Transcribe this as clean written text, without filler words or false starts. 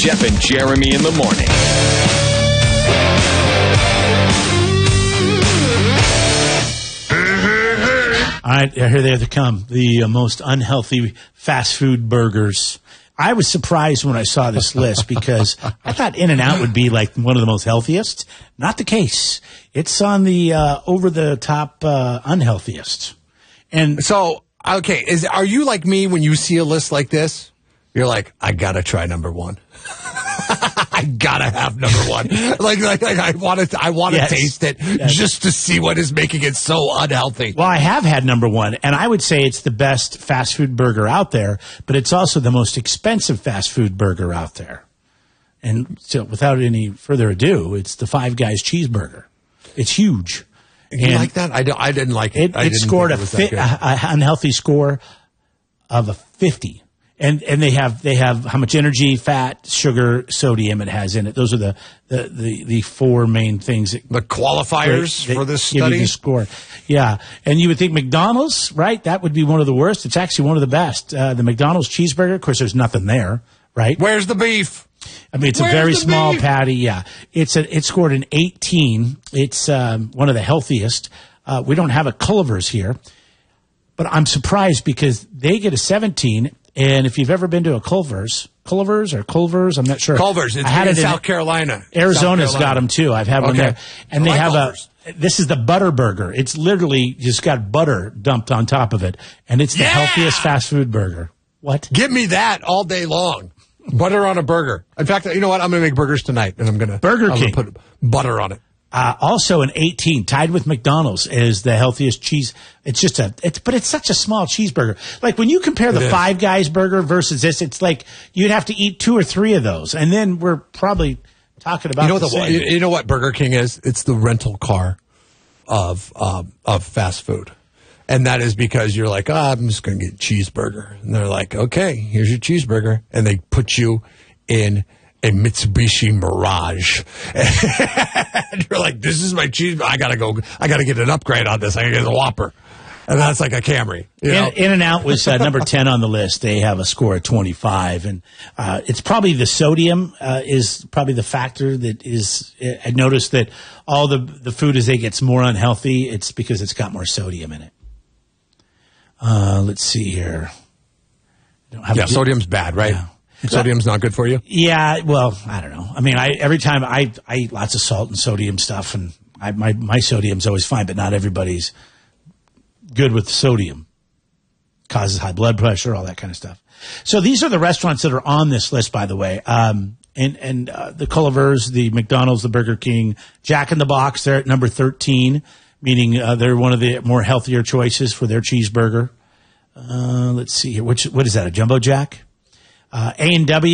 Jeff and Jeremy in the morning. All right, here they come. The most unhealthy fast food burgers. I was surprised when I saw this list because I thought In-N-Out would be like one of the most healthiest. Not the case. It's on the over-the-top unhealthiest. And so, okay, are you like me when you see a list like this? You're like, I gotta try number one. I gotta have number one. Like I want to taste it just to see what is making it so unhealthy. Well, I have had number one, and I would say it's the best fast food burger out there, but it's also the most expensive fast food burger out there. And so, without any further ado, it's the Five Guys cheeseburger. It's huge. You like that? I didn't like it. It scored a unhealthy score of a 50. And they have how much energy, fat, sugar, sodium it has in it. Those are the four main things. The qualifiers for this study? Give you the score. Yeah. And you would think McDonald's, right? That would be one of the worst. It's actually one of the best. The McDonald's cheeseburger, of course, there's nothing there, right? Where's the beef? I mean, it's a very small patty. Yeah. It scored an 18. It's one of the healthiest. We don't have a Culver's here. But I'm surprised because they get a 17. And if you've ever been to a Culver's, I'm not sure. Culver's, it's in South Carolina. Arizona's got them too. I've had one there. And they have this is the butter burger. It's literally just got butter dumped on top of it. And it's the healthiest fast food burger. What? Give me that all day long. Butter on a burger. In fact, you know what? I'm going to make burgers tonight and I'm going to put butter on it. Also an 18, tied with McDonald's, is the healthiest cheese. But it's such a small cheeseburger. Like when you compare the Five Guys burger versus this, it's like you'd have to eat 2 or 3 of those, and then we're probably talking about you know what Burger King is? It's the rental car of fast food, and that is because you're like, I'm just going to get a cheeseburger, and they're like, okay, here's your cheeseburger, and they put you in a Mitsubishi Mirage. And you're like, this is my cheese. I gotta get an upgrade on this. I gotta get a Whopper. And that's like a Camry. In-N-Out was number 10 on the list. They have a score of 25. And it's probably the sodium is probably the factor that is. I noticed that all the food as it gets more unhealthy, it's because it's got more sodium in it. Let's see here. Sodium's bad, right? Yeah. Sodium's not good for you? Yeah, well, I don't know. I mean, every time I eat lots of salt and sodium stuff, and my sodium's always fine, but not everybody's good with sodium. Causes high blood pressure, all that kind of stuff. So these are the restaurants that are on this list, by the way. And the Culver's, the McDonald's, the Burger King, Jack in the Box, they're at number 13, meaning they're one of the more healthier choices for their cheeseburger. Let's see here. What is that, a Jumbo Jack? A&W